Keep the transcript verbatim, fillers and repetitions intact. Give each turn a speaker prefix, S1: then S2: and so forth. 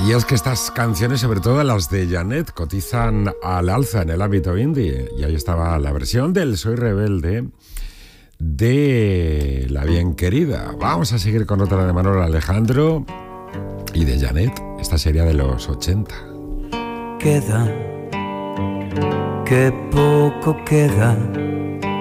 S1: Y es que estas canciones, sobre todo las de Janet, cotizan al alza en el ámbito indie. Y ahí estaba la versión del Soy Rebelde de La Bien Querida. Vamos a seguir con otra de Manolo Alejandro y de Janet. Esta sería de los ochenta.
S2: Queda, que poco queda